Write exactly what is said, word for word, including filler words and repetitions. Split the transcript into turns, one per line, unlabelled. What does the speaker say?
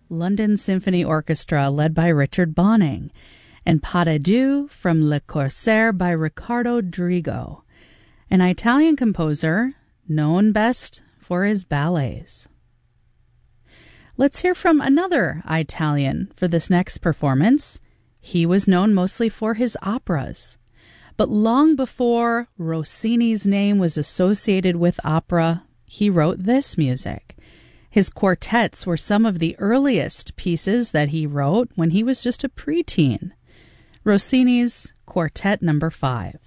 London Symphony Orchestra led by Richard Bonning, and Pas de Deux from Le Corsaire by Riccardo Drigo, an Italian composer known best for his ballets. Let's hear from another Italian for this next performance. He was known mostly for his operas. But long before Rossini's name was associated with opera, he wrote this music. His quartets were some of the earliest pieces that he wrote when he was just a preteen. Rossini's Quartet Number Five.